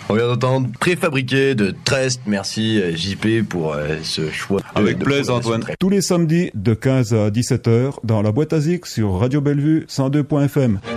On vient d'entendre Préfabriqué de Trest. Merci JP pour ce choix. Avec plaisir Antoine. Tous les samedis de 15 à 17h dans la boîte à Zik sur Radio Bellevue 102.fm.